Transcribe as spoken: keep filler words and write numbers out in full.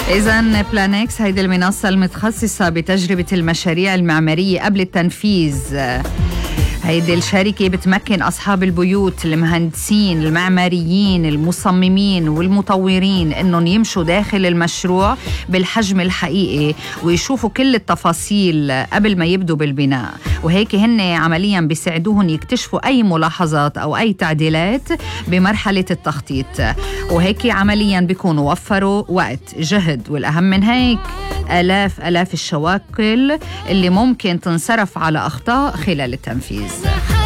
إذن بلانكس هيدي المنصة المتخصصة بتجربة المشاريع المعمارية قبل التنفيذ. هيدي الشركة بتمكن أصحاب البيوت، المهندسين، المعماريين، المصممين والمطورين إنهم يمشوا داخل المشروع بالحجم الحقيقي ويشوفوا كل التفاصيل قبل ما يبدوا بالبناء، وهيك هن عمليا بيساعدوهم يكتشفوا أي ملاحظات أو أي تعديلات بمرحلة التخطيط، وهيك عمليا بيكونوا وفروا وقت، جهد، والأهم من هيك آلاف آلاف الشواكل اللي ممكن تنصرف على أخطاء خلال التنفيذ.